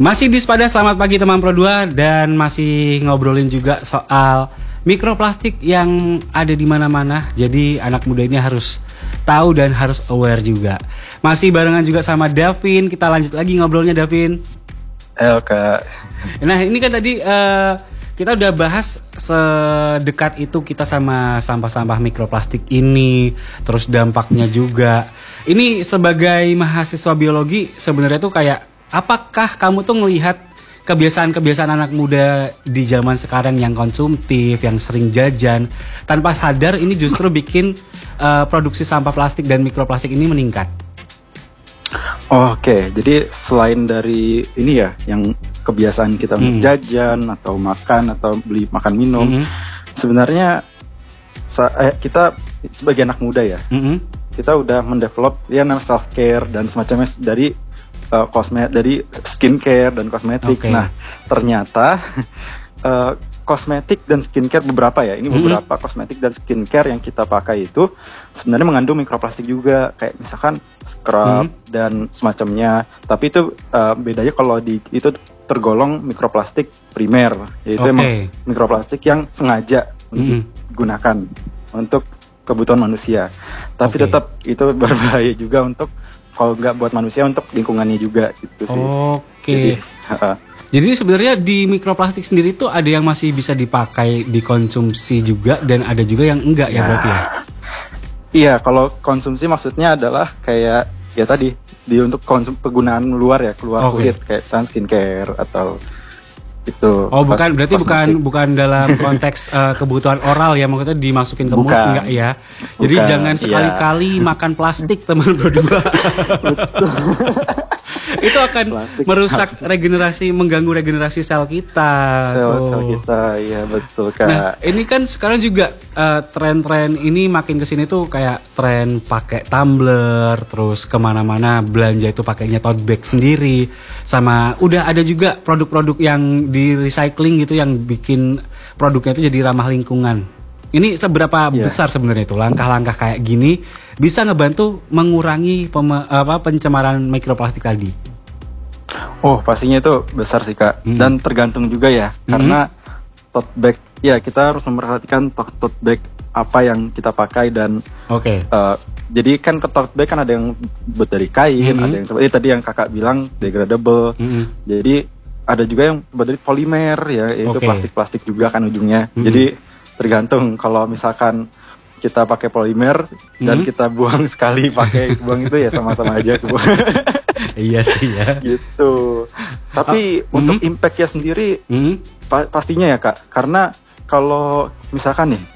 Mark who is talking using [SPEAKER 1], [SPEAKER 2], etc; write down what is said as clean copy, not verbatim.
[SPEAKER 1] Masih di Sepada, selamat pagi teman Pro 2 dan masih ngobrolin juga soal mikroplastik yang ada di mana-mana. Jadi anak muda ini harus tahu dan harus aware juga. Masih barengan juga sama Davin. Kita lanjut lagi ngobrolnya, Davin.
[SPEAKER 2] Halo Kak.
[SPEAKER 1] Nah, ini kan tadi kita udah bahas sedekat itu kita sama sampah-sampah mikroplastik ini, terus dampaknya juga. Ini sebagai mahasiswa biologi sebenarnya tuh kayak, apakah kamu tuh ngelihat kebiasaan-kebiasaan anak muda di zaman sekarang yang konsumtif, yang sering jajan, tanpa sadar ini justru bikin produksi sampah plastik dan mikroplastik ini meningkat?
[SPEAKER 2] Oke, jadi selain dari ini ya, yang kebiasaan kita jajan atau makan atau beli makan minum, sebenarnya kita sebagai anak muda ya, kita udah mendevelop ya namanya self care dan semacamnya dari dari skincare dan kosmetik.
[SPEAKER 1] Okay.
[SPEAKER 2] Nah, ternyata kosmetik dan skincare beberapa ya, ini beberapa kosmetik dan skincare yang kita pakai itu sebenarnya mengandung mikroplastik juga, kayak misalkan scrub dan semacamnya. Tapi itu bedanya kalau itu tergolong mikroplastik primer, yaitu emang mikroplastik yang sengaja digunakan untuk kebutuhan manusia. Tapi tetap itu berbahaya juga untuk, kalau nggak buat manusia, untuk lingkungannya juga gitu sih.
[SPEAKER 1] Jadi sebenarnya di mikroplastik sendiri tuh ada yang masih bisa dipakai, dikonsumsi juga, dan ada juga yang enggak ya berarti ya?
[SPEAKER 2] Iya, kalau konsumsi maksudnya adalah kayak ya tadi untuk penggunaan luar ya, keluar kulit, kayak skincare atau itu.
[SPEAKER 1] Oh, berarti bukan dalam konteks kebutuhan oral ya, maksudnya dimasukin ke mulut enggak ya? Jadi jangan sekali-kali makan plastik teman berdua. Itu akan merusak mengganggu regenerasi sel kita.
[SPEAKER 2] Sel kita, iya betul Kak.
[SPEAKER 1] Nah, ini kan sekarang juga tren-tren ini makin kesini tuh kayak tren pakai tumbler, terus kemana-mana belanja itu pakainya tote bag sendiri, sama udah ada juga produk-produk yang di recycling gitu yang bikin produknya itu jadi ramah lingkungan. Ini seberapa besar sebenarnya itu langkah-langkah kayak gini bisa ngebantu mengurangi pencemaran mikroplastik tadi?
[SPEAKER 2] Oh, pastinya itu besar sih Kak. Dan tergantung juga ya, karena tote bag ya, kita harus memperhatikan tote bag apa yang kita pakai dan jadi kan ke tote bag kan ada yang buat dari kain, ada yang seperti tadi yang Kakak bilang degradable. Jadi ada juga yang buat dari polimer ya, itu plastik-plastik juga kan ujungnya. Jadi tergantung, kalau misalkan kita pakai polimer dan kita buang sekali buang itu ya sama-sama aja kebuang.
[SPEAKER 1] Iya sih ya.
[SPEAKER 2] Gitu. Tapi untuk impactnya sendiri pastinya ya Kak, karena kalau misalkan nih